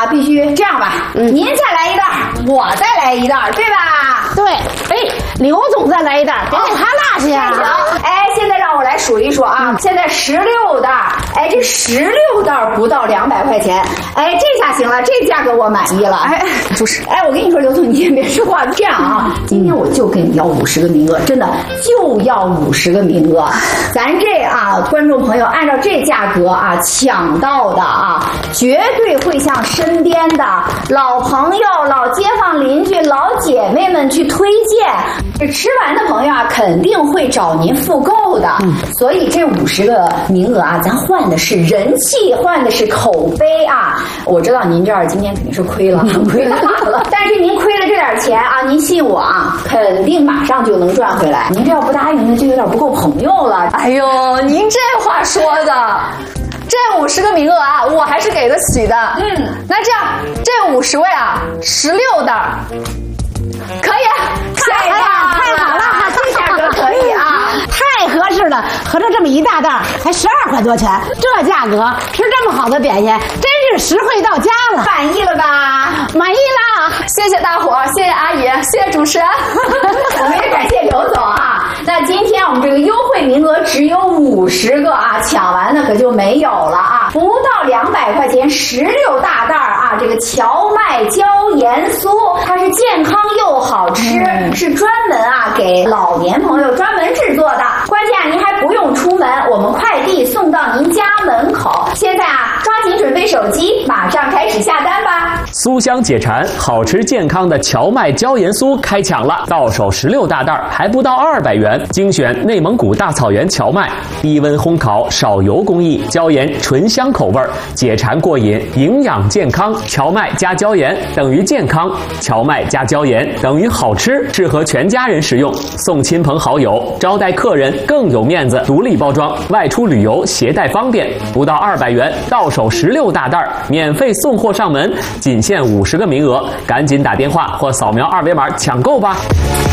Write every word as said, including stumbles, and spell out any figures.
必须这样吧，嗯，您再来一袋，我再来一袋，对吧？ 对，哎，刘总再来一袋，给我他落下呀。 行，哎，现在让我来数一数啊，嗯、现在十六袋，哎，这十六袋不到两百块钱，哎，这下行了，这价格我满意了。哎， 就是， 哎，我跟你说，刘总，你先别说话，这样啊，今天我就跟你要五十个名额，真的就要五十个名额，咱这啊，观众朋友按照这价格啊抢到的啊，绝对会向身边的老朋友、老街坊邻居、老姐妹们去推荐。这吃完的朋友啊，肯定会找您复购的。嗯，所以这五十个名额啊，咱换的是人气，换的是口碑啊。我知道您这儿今天肯定是亏了，亏大了。但是您亏了这点钱啊，您信我啊，肯定马上就能赚回来。您这要不答应，那就有点不够朋友了。 哎呦，您这话说的。这五十个名额啊，我还是给得起的。嗯，那这样，这五十位啊，十六袋，可以， 太好，太好了， 这价格可以啊， 太合适了。合着这么一大袋，才十二块多钱，这价格吃这么好的点心，真是实惠到家了。 满意了吧？ 满意了， 谢谢大伙，谢谢阿姨，谢谢主持人， 我们也感谢刘总啊。那今天我们这个优惠名额只有五十个啊，抢完的可就没有了啊！不到两百块钱，十六大袋啊！这个荞麦椒盐酥，它是健康又好吃，嗯、是专门啊给老年朋友专门制作的。关键啊，您还不用出门，我们快递送到您家门口。现在啊，抓紧准备手机，马上开始下单吧！ 酥香解馋，好吃健康的荞麦椒盐酥开抢了，到手十六大袋，还不到二百元。精选内蒙古大草原荞麦，低温烘烤，少油工艺，椒盐醇香口味，解馋过瘾，营养健康。荞麦加椒盐等于健康，荞麦加椒盐等于好吃，适合全家人食用，送亲朋好友，招待客人更有面子。独立包装，外出旅游携带方便，不到二百元，到手十六大袋，免费送货上门，仅限五十个名额，赶紧打电话或扫描二维码抢购吧。